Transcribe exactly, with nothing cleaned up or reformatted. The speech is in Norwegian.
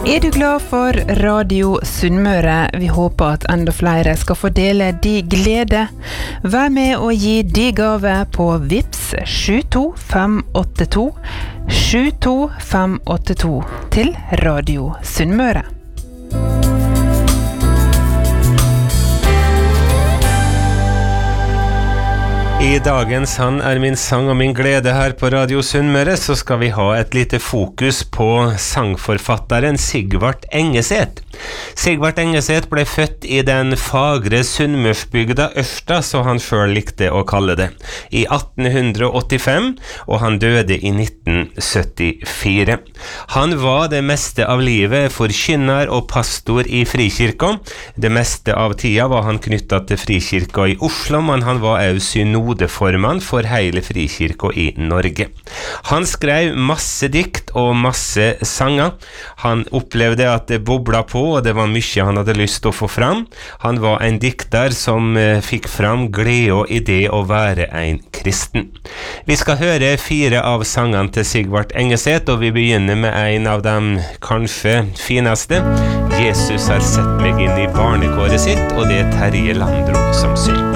Er du glad for Radio Sunnmøre? Vi håper at enda flere skal få dele de glede. Vær med og gi de gave på Vips sju to fem åtte to sju to fem åtte to til Radio Sunnmøre. I dagens Han er min sang og min glede her på Radio Sunnmøre, så skal vi ha et lite fokus på sangforfatteren Sigvart Engeset. Sigvart Engeset ble født i den fagre Sunnmørsbygda Ørsta, så han selv likte å kalle det, i atten åttifem, og han døde i nitten syttifire. Han var det meste av livet forkynner og pastor i Frikirka. Det meste av tida var han knyttet til Frikirka i Oslo, men han var også synodeformann for hele Frikirka i Norge. Han skrev masse dikt og masse sanger. Han opplevde at det bobla på, og det var mye han hadde lyst til å få fram. Han var en dikter som eh, fikk fram glede og idé å være en kristen. Vi skal høre fire av sangene til Sigvart Engeset, og vi begynner med en av dem kanskje fineste. Jesus har sett meg inn i barnekåret sitt, og det er Terje Landro som synger.